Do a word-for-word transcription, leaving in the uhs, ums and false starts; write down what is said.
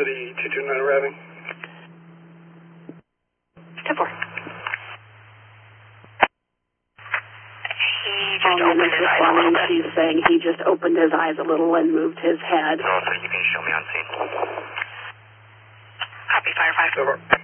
for the two two nine arriving. ten four. He just All opened units his eyes a little responding, bit. she's saying he just opened his eyes a little and moved his head. So, you can show me on scene. Copy, Firefly. Over.